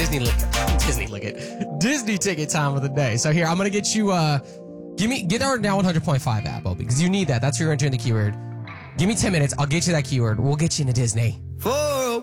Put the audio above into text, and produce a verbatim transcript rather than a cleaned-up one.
Disney Disney look it. Disney ticket time of the day. So here, I'm gonna get you uh give me get our now one hundred point five app, Obi, because you need that. That's where you're entering the keyword. Give me ten minutes, I'll get you that keyword. We'll get you into Disney. Four.